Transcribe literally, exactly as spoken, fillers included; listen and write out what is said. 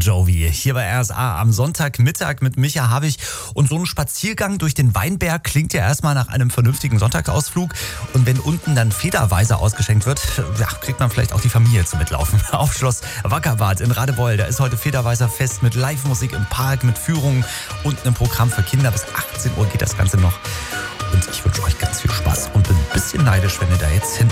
Jovi hier bei R S A am Sonntagmittag mit Micha Havig. Und so ein Spaziergang durch den Weinberg klingt ja erstmal nach einem vernünftigen Sonntagsausflug. Und wenn unten dann Federweißer ausgeschenkt wird, ja, kriegt man vielleicht auch die Familie zu mitlaufen. Auf Schloss Wackerbad in Radebeul, da ist heute Federweißer Fest mit Live-Musik im Park, mit Führungen und einem Programm für Kinder. Bis achtzehn Uhr geht das Ganze noch. Und ich wünsche euch ganz viel Spaß und bin ein bisschen neidisch, wenn ihr da jetzt hin